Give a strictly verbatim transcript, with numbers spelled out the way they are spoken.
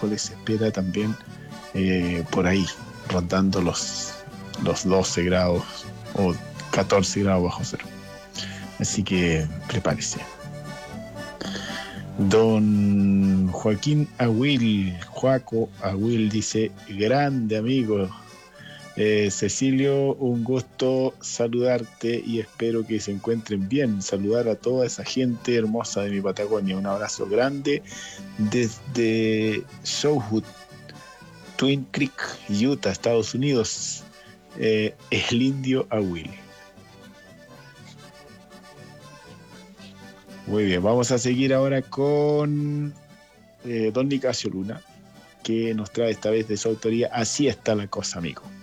miércoles se espera también eh, por ahí, rondando los, los doce grados o catorce grados bajo cero. Así que prepárese. Don Joaquín Aguil, Joaco Aguil dice, grande amigo. Eh, Cecilio, un gusto saludarte y espero que se encuentren bien. Saludar a toda esa gente hermosa de mi Patagonia. Un abrazo grande desde Showwood, Twin Creek, Utah, Estados Unidos. Eh, el indio Aguil. Muy bien, vamos a seguir ahora con eh, don Nicasio Luna, que nos trae esta vez de su autoría Así está la cosa, amigo.